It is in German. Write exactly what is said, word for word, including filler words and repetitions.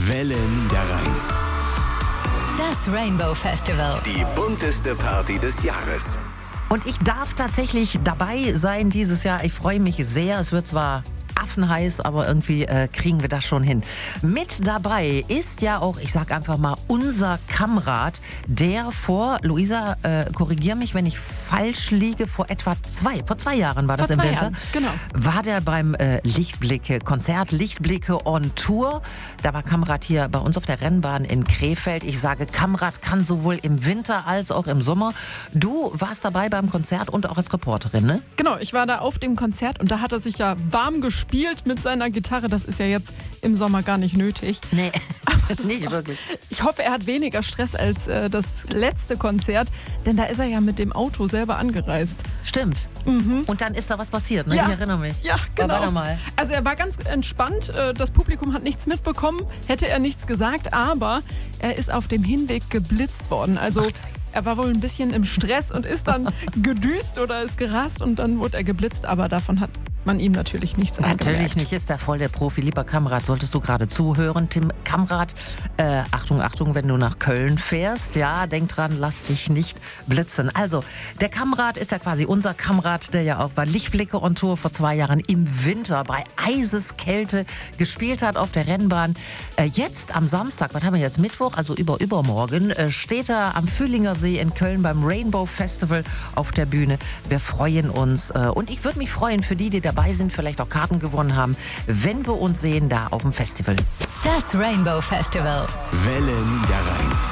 Welle Niederrhein. Das Rainbow Festival. Die bunteste Party des Jahres. Und ich darf tatsächlich dabei sein dieses Jahr. Ich freue mich sehr. Es wird zwar affenheiß, aber irgendwie äh, kriegen wir das schon hin. Mit dabei ist ja auch, ich sag einfach mal, unser Kammrat, der vor, Luisa, äh, korrigier mich, wenn ich falsch liege, vor etwa zwei, vor zwei Jahren war das vor im zwei Winter. Jahren, genau. War der beim äh, Lichtblicke, Konzert Lichtblicke on Tour. Da war Kammrat hier bei uns auf der Rennbahn in Krefeld. Ich sage, Kammrat kann sowohl im Winter als auch im Sommer. Du warst dabei beim Konzert und auch als Reporterin, ne? Genau, ich war da auf dem Konzert und da hat er sich ja warm gespielt mit seiner Gitarre. Das ist ja jetzt im Sommer gar nicht nötig. Nee, nicht wirklich. Ich hoffe, er hat weniger Stress als äh, das letzte Konzert, denn da ist er ja mit dem Auto selber angereist. Stimmt. Mhm. Und dann ist da was passiert, ne? Ja. Ich erinnere mich. Ja, genau. Aber warte mal. Also er war ganz entspannt, äh, das Publikum hat nichts mitbekommen, hätte er nichts gesagt, aber er ist auf dem Hinweg geblitzt worden. Also er war wohl ein bisschen im Stress und ist dann gedüst oder ist gerast und dann wurde er geblitzt, aber davon hat man ihm natürlich nichts angemerkt. Natürlich nicht, ist er voll der Profi. Lieber Kammrat, solltest du gerade zuhören. Tim Kammrat, äh, Achtung, Achtung, wenn du nach Köln fährst, ja, denk dran, lass dich nicht blitzen. Also, der Kammrat ist ja quasi unser Kammrat, der ja auch bei Lichtblicke on Tour vor zwei Jahren im Winter bei Eiseskälte gespielt hat auf der Rennbahn. Äh, jetzt am Samstag, was haben wir jetzt, Mittwoch, also über übermorgen, äh, steht er am Fühlinger See in Köln beim Rainbow Festival auf der Bühne. Wir freuen uns äh, und ich würde mich freuen für die, die dabei sind, vielleicht auch Karten gewonnen haben, wenn wir uns sehen da auf dem Festival. Das Rainbow Festival. Welle Niederrhein.